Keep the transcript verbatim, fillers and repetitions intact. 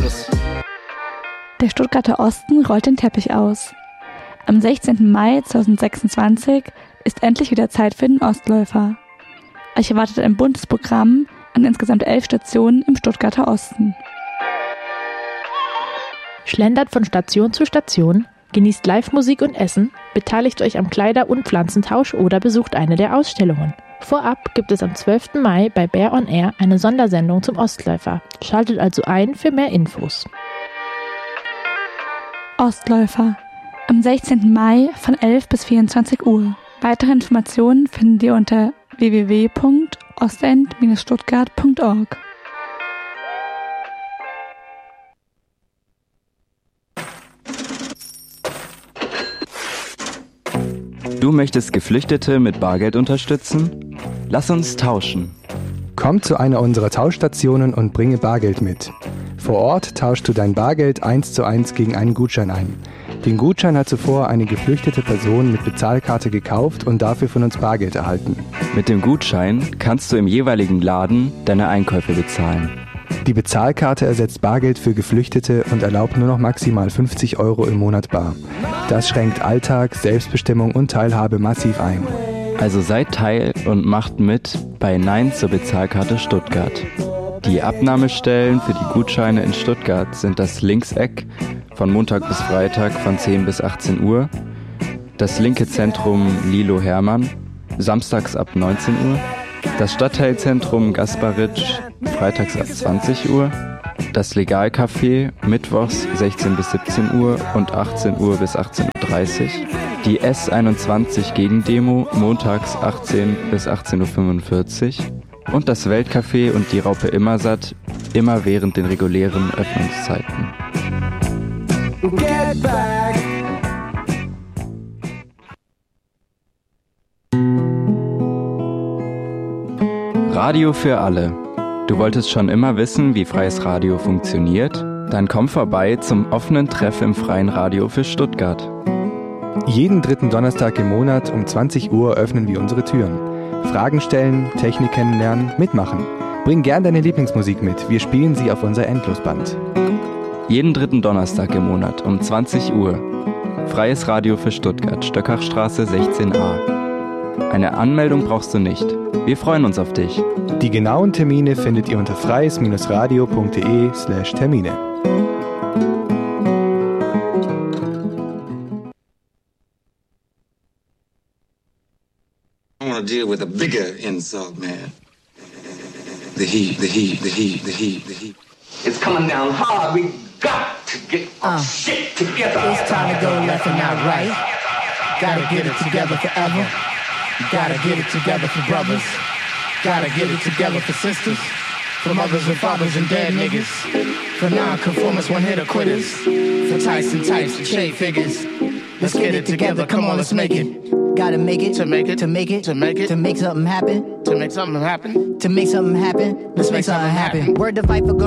Campus. Der Stuttgarter Osten rollt den Teppich aus. Am sechzehnten Mai zweitausendsechsundzwanzig ist endlich wieder Zeit für den Ostläufer. Euch erwartet ein buntes Programm an insgesamt elf Stationen im Stuttgarter Osten. Schlendert von Station zu Station, genießt Live-Musik und Essen, beteiligt euch am Kleider- und Pflanzentausch oder besucht eine der Ausstellungen. Vorab gibt es am zwölften Mai bei Bär on Air eine Sondersendung zum Ostläufer. Schaltet also ein für mehr Infos. Ostläufer. Am sechzehnten Mai von elf bis vierundzwanzig Uhr. Weitere Informationen findet ihr unter w w w punkt ostend Bindestrich stuttgart punkt org. Du möchtest Geflüchtete mit Bargeld unterstützen? Lass uns tauschen. Komm zu einer unserer Tauschstationen und bringe Bargeld mit. Vor Ort tauschst du dein Bargeld eins zu eins gegen einen Gutschein ein. Den Gutschein hat zuvor eine geflüchtete Person mit Bezahlkarte gekauft und dafür von uns Bargeld erhalten. Mit dem Gutschein kannst du im jeweiligen Laden deine Einkäufe bezahlen. Die Bezahlkarte ersetzt Bargeld für Geflüchtete und erlaubt nur noch maximal fünfzig Euro im Monat bar. Das schränkt Alltag, Selbstbestimmung und Teilhabe massiv ein. Also seid Teil und macht mit bei Nein zur Bezahlkarte Stuttgart. Die Abnahmestellen für die Gutscheine in Stuttgart sind das Linkseck von Montag bis Freitag von zehn bis achtzehn Uhr, das linke Zentrum Lilo Hermann, samstags ab neunzehn Uhr, das Stadtteilzentrum Gasparitsch, freitags ab zwanzig Uhr, das Legalcafé, mittwochs sechzehn bis siebzehn Uhr und achtzehn Uhr bis achtzehn Uhr dreißig, die S einundzwanzig Gegendemo, montags achtzehn bis achtzehn Uhr fünfundvierzig und das Weltcafé und die Raupe Immersatt, immer während den regulären Öffnungszeiten. Get back. Radio für alle. Du wolltest schon immer wissen, wie freies Radio funktioniert? Dann komm vorbei zum offenen Treff im Freien Radio für Stuttgart. Jeden dritten Donnerstag im Monat um zwanzig Uhr öffnen wir unsere Türen. Fragen stellen, Technik kennenlernen, mitmachen. Bring gern deine Lieblingsmusik mit, wir spielen sie auf unser Endlosband. Jeden dritten Donnerstag im Monat um zwanzig Uhr. Freies Radio für Stuttgart, Stöckachstraße sechzehn a. Eine Anmeldung brauchst du nicht. Wir freuen uns auf dich. Die genauen Termine findet ihr unter freies radio punkt de slash Termine. I want to deal with a bigger insult, man. The heat, the heat, the heat, the heat, the heat. It's coming down hard. We got to get our uh, shit together. It's time to go left and not right. Gotta get it together forever. Gotta get it together for brothers. Gotta get it together for sisters. For mothers and fathers and dead niggas. For non-conformists, one-hitter quitters. For Tyson types and shade figures. Let's get it together, come on, let's make it. Gotta make it, to make it, to make it, to make it, to make something happen. To make something happen. To make something happen, let's make something happen. Word to fight for